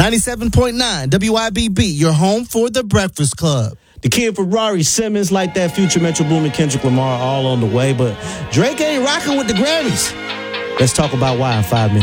97.9 WIBB, your home for the Breakfast Club. The Kid Ferrari, Simmons, like that, Future, Metro Boomin, Kendrick Lamar, all on the way. But Drake ain't rocking with the Grammys. Let's talk about why in 5 minutes.